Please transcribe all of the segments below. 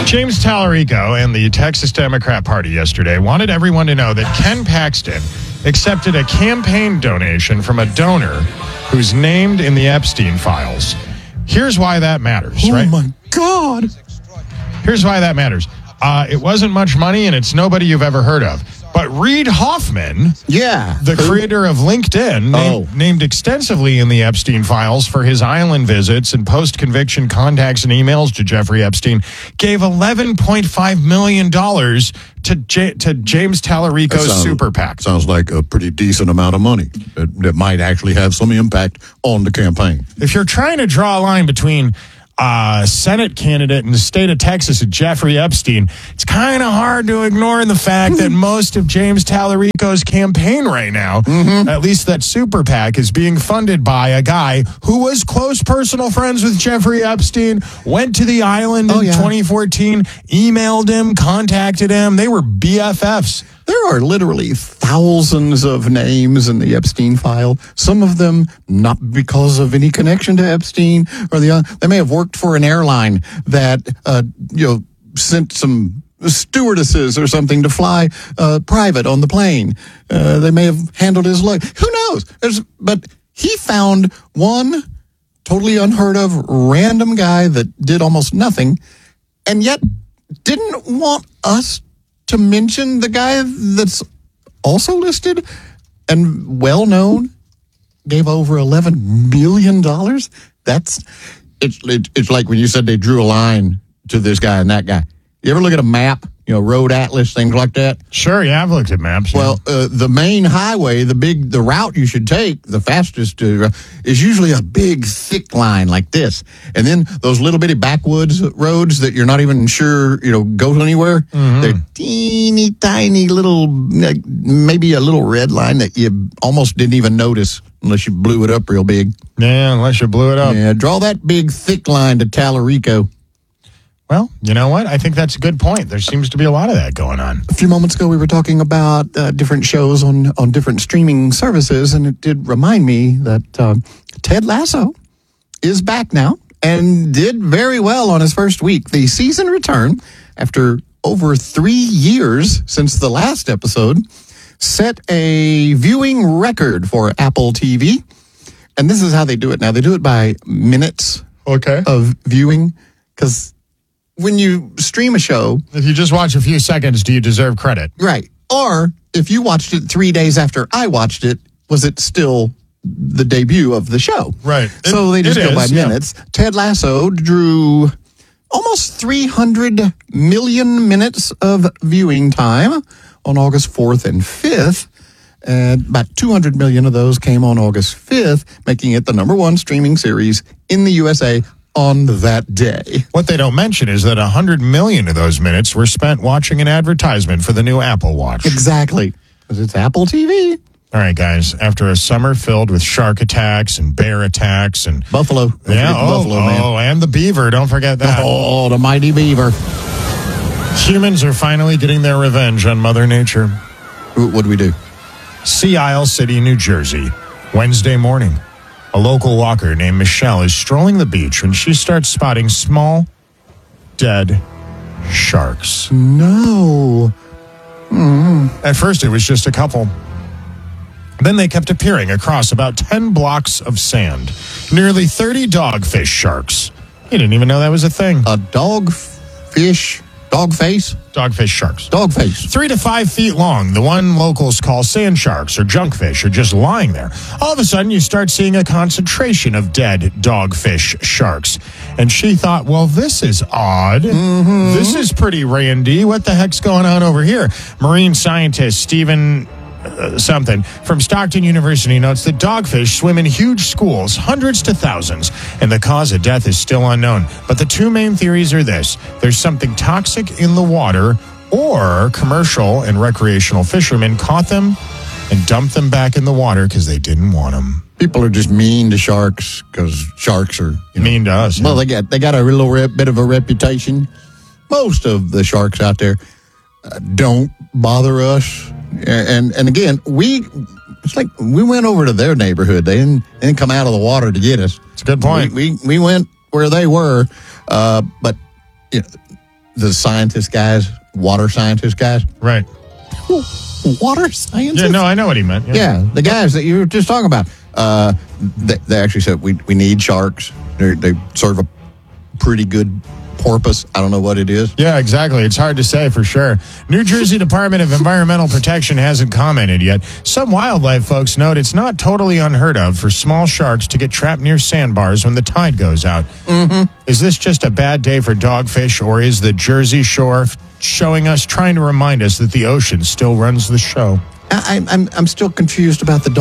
James Tallarico and the Texas Democrat Party yesterday wanted everyone to know that Ken Paxton accepted a campaign donation from a donor who's named in the Epstein files. Here's why that matters, right? Oh, my God. Here's why that matters. It wasn't much money, and it's nobody you've ever heard of. But Reid Hoffman, the creator of LinkedIn, named extensively in the Epstein files for his island visits and post-conviction contacts and emails to Jeffrey Epstein, gave $11.5 million to James Tallarico's super PAC. Sounds like a pretty decent amount of money that might actually have some impact on the campaign. If you're trying to draw a line between Senate candidate in the state of Texas, Jeffrey Epstein, it's kind of hard to ignore the fact that most of James Tallarico's campaign right now, at least that super PAC, is being funded by a guy who was close personal friends with Jeffrey Epstein, went to the island in 2014, emailed him, contacted him. They were BFFs. There are literally thousands of names in the Epstein file. Some of them not because of any connection to Epstein, or they may have worked for an airline that sent some stewardesses or something to fly private on the plane. They may have handled his luggage. Who knows? But he found one totally unheard of random guy that did almost nothing, and yet didn't want us to mention the guy that's also listed and well-known, gave over $11 million. It's like when you said they drew a line to this guy and that guy. You ever look at a map, road atlas, things like that? Sure, yeah, I've looked at maps. Well, the main highway, the route you should take, the fastest, is usually a big, thick line like this. And then those little bitty backwoods roads that you're not even sure, go anywhere, they're teeny tiny little, maybe a little red line that you almost didn't even notice unless you blew it up real big. Yeah, unless you blew it up. Yeah, draw that big, thick line to Tallarico. Well, you know what? I think that's a good point. There seems to be a lot of that going on. A few moments ago, we were talking about different shows on different streaming services, and it did remind me that Ted Lasso is back now and did very well on his first week. The season return, after over 3 years since the last episode, set a viewing record for Apple TV. And this is how they do it now. They do it by minutes of viewing, because when you stream a show, if you just watch a few seconds, do you deserve credit? Right. Or if you watched it 3 days after I watched it, was it still the debut of the show? Right. So they just go by minutes. Yeah. Ted Lasso drew almost 300 million minutes of viewing time on August 4th and 5th. And about 200 million of those came on August 5th, making it the #1 streaming series in the USA on that day. What they don't mention is that 100 million of those minutes were spent watching an advertisement for the new Apple Watch. Exactly, because it's Apple TV. All right, guys, after a summer filled with shark attacks and bear attacks and buffalo. Buffalo, man. Oh, and the beaver, don't forget that. Oh, the mighty beaver. Humans are finally getting their revenge on Mother Nature. What do we do? Sea Isle City, New Jersey, Wednesday morning. A local walker named Michelle is strolling the beach when she starts spotting small, dead sharks. No. At first, it was just a couple. Then they kept appearing across about 10 blocks of sand. Nearly 30 dogfish sharks. You didn't even know that was a thing. A dogfish? Dogface? Dogfish sharks. Dogface. 3 to 5 feet long. The one locals call sand sharks or junkfish are just lying there. All of a sudden, you start seeing a concentration of dead dogfish sharks. And she thought, well, this is odd. This is pretty randy. What the heck's going on over here? Marine scientist Stephen something from Stockton University notes that dogfish swim in huge schools, hundreds to thousands, and the cause of death is still unknown. But the two main theories are this: there's something toxic in the water, or commercial and recreational fishermen caught them and dumped them back in the water because they didn't want them. People are just mean to sharks because sharks are mean to us. Well, they got a little bit of a reputation. Most of the sharks out there don't bother us. And again, it's like we went over to their neighborhood. They didn't come out of the water to get us. It's a good point. We went where they were, but the scientist guys, water scientist guys. Right. Water scientists? Yeah, no, I know what he meant. Yeah, the guys that you were just talking about. They actually said we need sharks. They serve a pretty good porpoise. I don't know what it is. Yeah, exactly. It's hard to say for sure. New Jersey Department of Environmental Protection hasn't commented yet. Some wildlife folks note it's not totally unheard of for small sharks to get trapped near sandbars when the tide goes out. Mm-hmm. Is this just a bad day for dogfish, or is the Jersey Shore trying to remind us that the ocean still runs the show? I'm still confused about the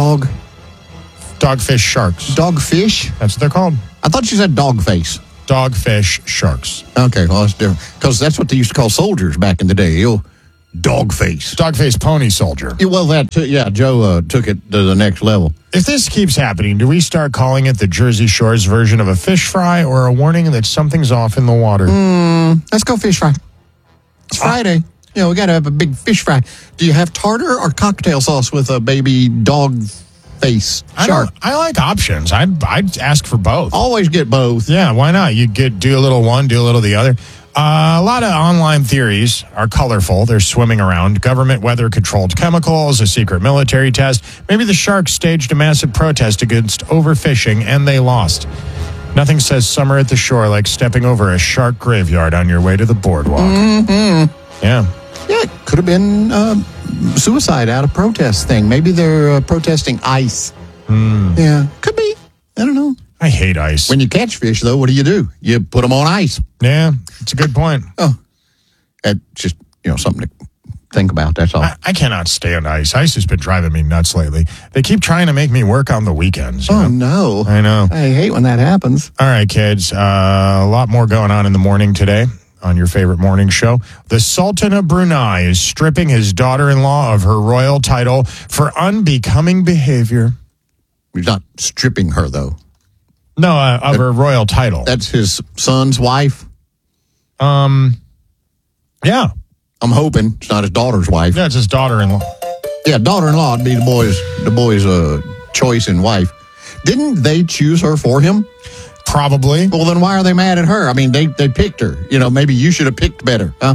Dogfish sharks. Dogfish? That's what they're called. I thought you said dogface. Dogfish sharks. Okay, well, that's different. Because that's what they used to call soldiers back in the day. Dogface. Dogface pony soldier. Yeah, well, Joe took it to the next level. If this keeps happening, do we start calling it the Jersey Shore's version of a fish fry, or a warning that something's off in the water? Let's go fish fry. It's Friday. We got to have a big fish fry. Do you have tartar or cocktail sauce with a baby dog face shark? I like options. I'd ask for both. Always get both. Yeah, why not? You do a little one, do a little the other. A lot of online theories are colorful. They're swimming around. Government weather-controlled chemicals, a secret military test. Maybe the sharks staged a massive protest against overfishing, and they lost. Nothing says summer at the shore like stepping over a shark graveyard on your way to the boardwalk. Mm-hmm. Yeah. Yeah, it could have been suicide out of protest thing. Maybe they're protesting ice. Yeah, could be. I don't know. I hate ice. When you catch fish, though, what do? You put them on ice. Yeah, it's a good point. Oh, that's just, something to think about. That's all. I cannot stand ice. Ice has been driving me nuts lately. They keep trying to make me work on the weekends. Oh, no. I know. I hate when that happens. All right, kids. A lot more going on in the morning today on your favorite morning show. The Sultan of Brunei is stripping his daughter-in-law of her royal title for unbecoming behavior. He's not stripping her, though. No, of her royal title. That's his son's wife? Yeah. I'm hoping it's not his daughter's wife. Yeah, it's his daughter-in-law. Yeah, daughter-in-law would be the boy's choice in wife. Didn't they choose her for him? Probably. Well, then why are they mad at her? I mean, they picked her. Maybe you should have picked better, huh?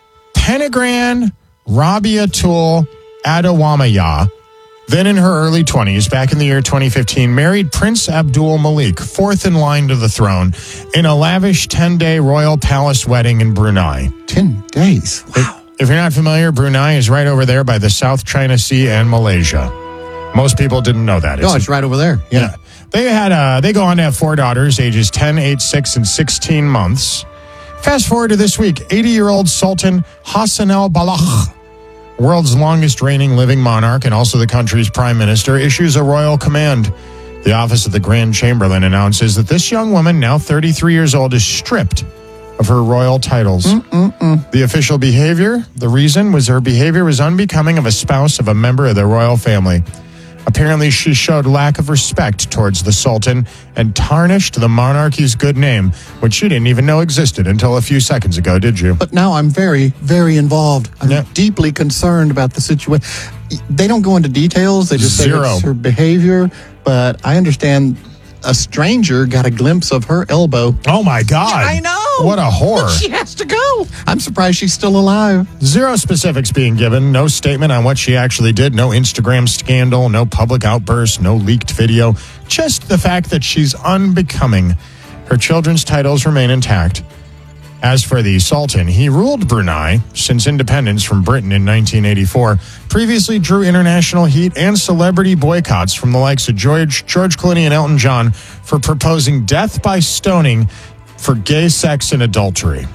Penegran Rabiatul Adawamaya, then in her early 20s, back in the year 2015, married Prince Abdul Malik, fourth in line to the throne, in a lavish 10-day royal palace wedding in Brunei. 10 days? Wow. If you're not familiar, Brunei is right over there by the South China Sea and Malaysia. Most people didn't know that. It's right over there. Yeah. They go on to have 4 daughters, ages 10, 8, 6, and 16 months. Fast forward to this week, 80-year-old Sultan Hassan al-Balakh, world's longest reigning living monarch and also the country's prime minister, issues a royal command. The office of the Grand Chamberlain announces that this young woman, now 33 years old, is stripped of her royal titles. The official behavior, the reason was her behavior was unbecoming of a spouse of a member of the royal family. Apparently, she showed lack of respect towards the Sultan and tarnished the monarchy's good name, which she didn't even know existed until a few seconds ago, did you? But now I'm very, very involved. I'm deeply concerned about the situation. They don't go into details. They just say it's her behavior. But I understand a stranger got a glimpse of her elbow. Oh, my God. I know. What a whore. She has to go. I'm surprised she's still alive. 0 specifics being given. No statement on what she actually did. No Instagram scandal. No public outburst. No leaked video. Just the fact that she's unbecoming. Her children's titles remain intact. As for the Sultan, he ruled Brunei since independence from Britain in 1984, previously drew international heat and celebrity boycotts from the likes of George Clooney and Elton John for proposing death by stoning for gay sex and adultery.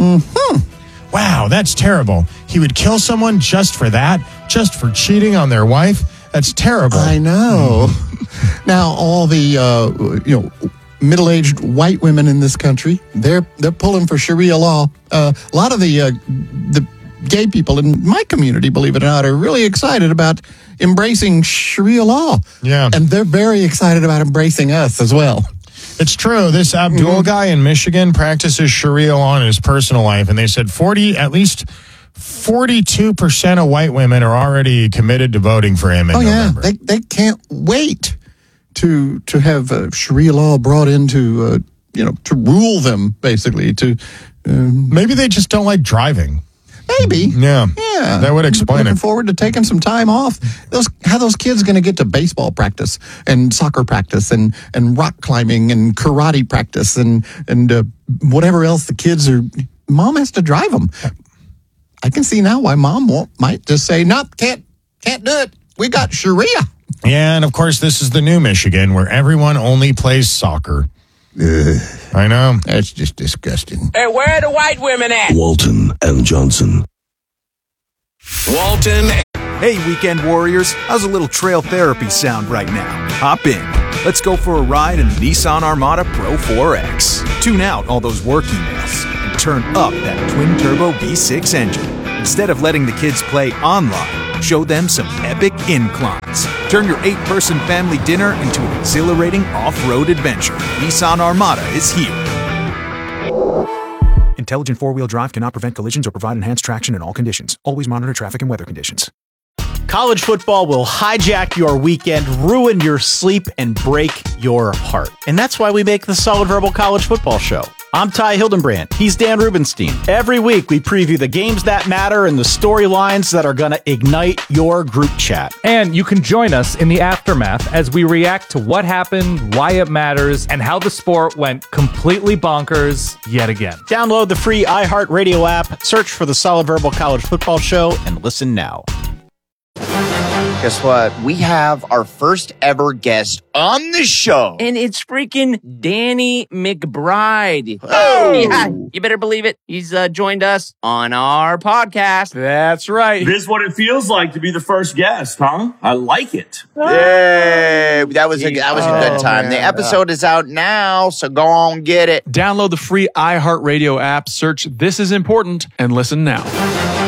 Wow, that's terrible. He would kill someone just for that, just for cheating on their wife. That's terrible. I know. Now, all the, middle-aged white women in this country, they're pulling for Sharia law. A lot of the gay people in my community, believe it or not, are really excited about embracing Sharia law. Yeah. And they're very excited about embracing us as well. It's true. This Abdul guy in Michigan practices Sharia law in his personal life, and they said at least 42% of white women are already committed to voting for him in November. Yeah. They can't wait to have Sharia law brought into, to rule them, basically, to Maybe they just don't like driving. Maybe. Yeah. That would explain Looking it. forward to taking some time off. How those kids going to get to baseball practice and soccer practice and rock climbing and karate practice and whatever else the kids are. Mom has to drive them. I can see now why Mom might just say, "Nope, can't do it. We got Sharia." Yeah, and of course, this is the new Michigan where everyone only plays soccer. I know. That's just disgusting. Hey, where are the white women at? Walton and Johnson. Walton. Hey, weekend warriors, how's a little trail therapy sound right now? Hop in. Let's go for a ride in the Nissan Armada Pro 4X. Tune out all those work emails and turn up that twin-turbo V6 engine. Instead of letting the kids play online, show them some epic inclines. Turn your 8-person family dinner into an exhilarating off-road adventure. Nissan Armada is here. Intelligent four-wheel drive cannot prevent collisions or provide enhanced traction in all conditions. Always monitor traffic and weather conditions. College football will hijack your weekend, ruin your sleep, and break your heart. And that's why we make the Solid Verbal College Football Show. I'm Ty Hildenbrand. He's Dan Rubenstein. Every week, we preview the games that matter and the storylines that are going to ignite your group chat. And you can join us in the aftermath as we react to what happened, why it matters, and how the sport went completely bonkers yet again. Download the free iHeartRadio app, search for the Solid Verbal College Football Show, and listen now. Guess what? We have our first ever guest on the show. And it's freaking Danny McBride. Oh. Yeah, you better believe it. He's joined us on our podcast. That's right. This is what it feels like to be the first guest, huh? I like it. Yay! That was a good time. man. The episode is out now, so go on get it. Download the free iHeartRadio app, search This Is Important, and listen now.